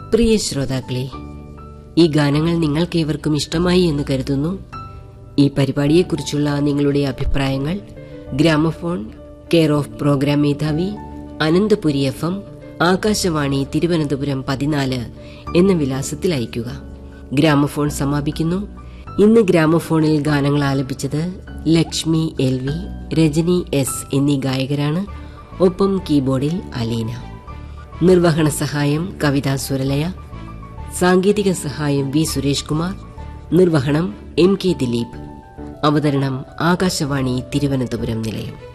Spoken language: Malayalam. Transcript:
പ്രിയ ശ്രോതാക്കളെ, ഈ ഗാനങ്ങൾ നിങ്ങൾക്കേവർക്കും ഇഷ്ടമായി എന്ന് കരുതുന്നു. ഈ പരിപാടിയെക്കുറിച്ചുള്ള നിങ്ങളുടെ അഭിപ്രായങ്ങൾ ഗ്രാമഫോൺ, കെയർ ഓഫ് പ്രോഗ്രാം മേധാവി, അനന്തപുരി FM, ആകാശവാണി തിരുവനന്തപുരം 14 എന്ന വിലാസത്തിൽ അയയ്ക്കുക. ഗ്രാമഫോൺ സമാപിക്കുന്നു. ഇന്ന് ഗ്രാമഫോണിൽ ഗാനങ്ങൾ ആലപിച്ചത് ലക്ഷ്മി LV, രജനി S എന്നീ ഗായകരാണ്. ഒപ്പം കീബോർഡിൽ അലീന. നിർവഹണ സഹായം കവിതാ സുരലയ. സാങ്കേതിക സഹായം V. സുരേഷ് കുമാർ. നിർവഹണം MK ദിലീപ്. അവതരണം ആകാശവാണി തിരുവനന്തപുരം നിലയം.